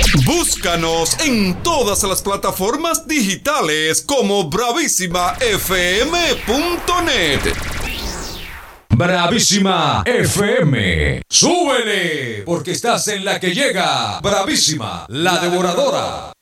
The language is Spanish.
Búscanos en todas las plataformas digitales como bravísimafm.net. Bravísima FM. ¡Súbele! Porque estás en la que llega. Bravísima, la devoradora.